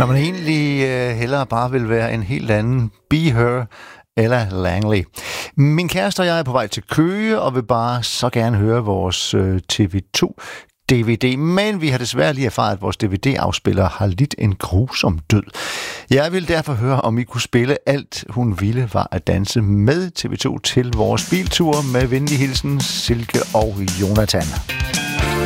Når man egentlig hellere bare vil være en helt anden Be Her eller Langley. Min kæreste og jeg er på vej til Køge og vil bare så gerne høre vores TV2 DVD, men vi har desværre lige erfaret, at vores DVD-afspiller har lidt en grusom død. Jeg vil derfor høre, om I kunne spille Alt hun ville var at danse med TV2 til vores biltur med venlig hilsen Silke og Jonathan.